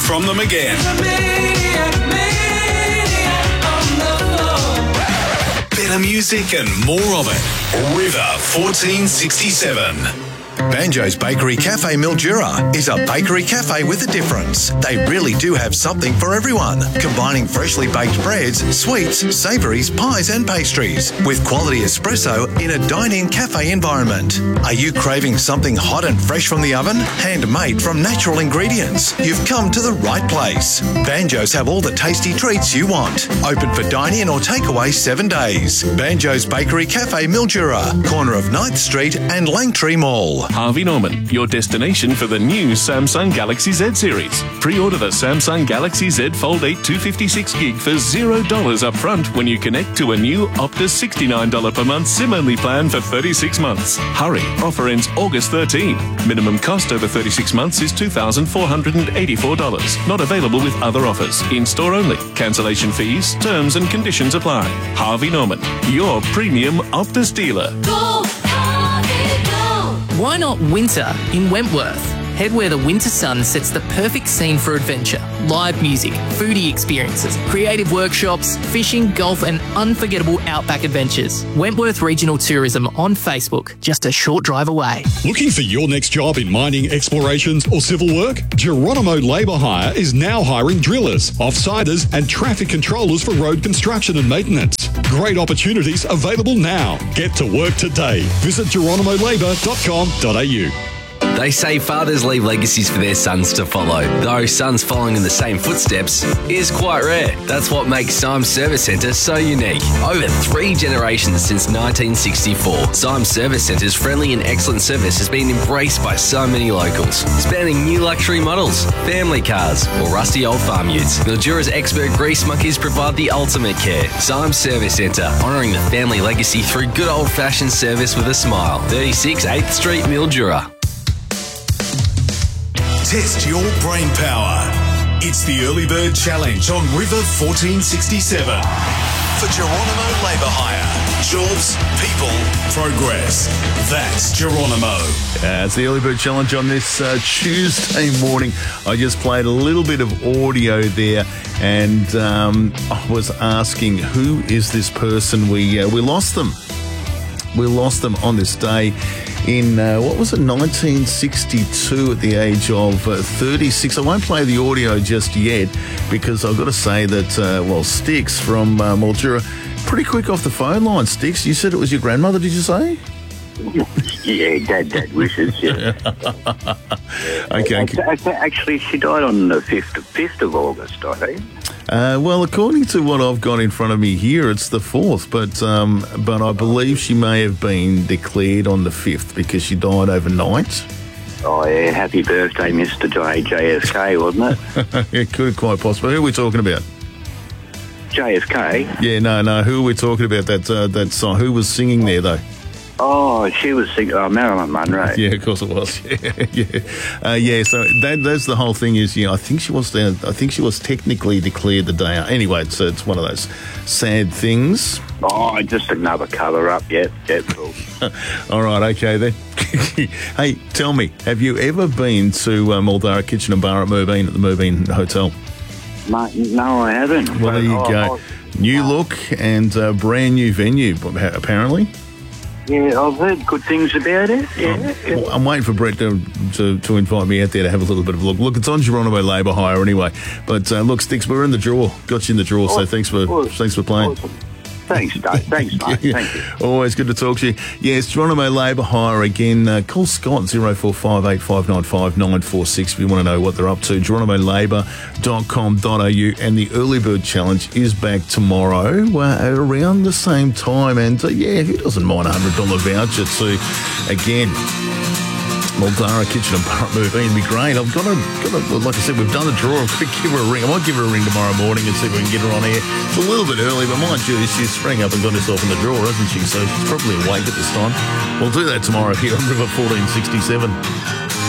from them again. Better music and more of it. River 1467. Banjo's Bakery Cafe Mildura is a bakery cafe with a difference. They really do have something for everyone, combining freshly baked breads, sweets, savouries, pies and pastries with quality espresso in a dine-in cafe environment. Are you craving something hot and fresh from the oven, handmade from natural ingredients? You've come to the right place. Banjo's have all the tasty treats you want. Open for dine-in or takeaway 7 days. Banjo's Bakery Cafe Mildura, corner of 9th Street and Langtree Mall. Harvey Norman, your destination for the new Samsung Galaxy Z series. Pre-order the Samsung Galaxy Z Fold 8 256GB for $0 up front when you connect to a new Optus $69 per month SIM-only plan for 36 months. Hurry, offer ends August 13. Minimum cost over 36 months is $2,484. Not available with other offers. In-store only. Cancellation fees, terms and conditions apply. Harvey Norman, your premium Optus dealer. Go, Harvey, go! Why not winter in Wentworth? Head where the winter sun sets the perfect scene for adventure. Live music, foodie experiences, creative workshops, fishing, golf and unforgettable outback adventures. Wentworth Regional Tourism on Facebook, just a short drive away. Looking for your next job in mining, explorations or civil work? Geronimo Labour Hire is now hiring drillers, offsiders and traffic controllers for road construction and maintenance. Great opportunities available now. Get to work today. Visit geronimolabour.com.au. They say fathers leave legacies for their sons to follow, though sons following in the same footsteps is quite rare. That's what makes Symes Service Centre so unique. Over 3 generations since 1964, Symes Service Centre's friendly and excellent service has been embraced by so many locals, spanning new luxury models, family cars, or rusty old farm utes. Mildura's expert grease monkeys provide the ultimate care. Symes Service Centre, honouring the family legacy through good old-fashioned service with a smile. 36 8th Street, Mildura. Test your brain power. It's the Early Bird Challenge on River 1467. For Geronimo Labour Hire. Jobs, people, progress. That's Geronimo. It's the Early Bird Challenge on this Tuesday morning. I just played a little bit of audio there, and I was asking, who is this person? We lost them. We lost them on this day in, 1962 at the age of 36. I won't play the audio just yet because I've got to say that, Sticks from Mildura, pretty quick off the phone line. Sticks, you said it was your grandmother, did you say? Yeah, Dad wishes, yeah. Okay. Actually, she died on the 5th of August, I think. Well, according to what I've got in front of me here, it's the 4th, but I believe she may have been declared on the 5th because she died overnight. Oh, yeah, happy birthday, Mr. JSK, wasn't it? It could quite possibly. Who are we talking about? JSK? Yeah, no, who are we talking about, that song? Who was singing there, though? Oh, she was singing, Marilyn Monroe. Yeah, of course it was. Yeah. So that's the whole thing. Is I think she was technically declared the day. Anyway, it's one of those sad things. Oh, just another cover up. Yep, cool. All right, okay then. Hey, tell me, have you ever been to Mildura Kitchen and Bar at Moobeen at the Moobeen Hotel? No, I haven't. Well, there you go. New look and brand new venue, apparently. Yeah, I've heard good things about it. Yeah. Well, I'm waiting for Brett to invite me out there to have a little bit of a look. Look, it's on Geronimo Labour Hire anyway. But look, Sticks, we're in the draw. Got you in the draw, so thanks for playing. Awesome. Thanks, Dave. Thanks, mate. Thank you. Always good to talk to you. Yes, Geronimo Labour Hire again. Call Scott 0458595946 if you want to know what they're up to. geronimolabour.com.au, and the Early Bird Challenge is back tomorrow around the same time. And who doesn't mind a $100 voucher to again Mildura Kitchen and Bar at Moobeen? It'd be great. I've got to, like I said, we've done the draw. I've got to give her a ring. I might give her a ring tomorrow morning and see if we can get her on air. It's a little bit early, but mind you, she's sprang up and got herself in the draw, hasn't she? So she's probably awake at this time. We'll do that tomorrow here on River 1467.